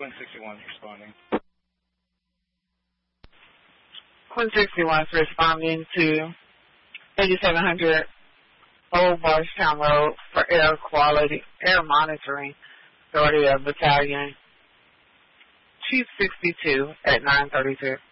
Quinn 61 responding. Quinn 61 is responding to 8700 Old Barstown Road for air monitoring, Authority of Battalion Chief 62 at 932.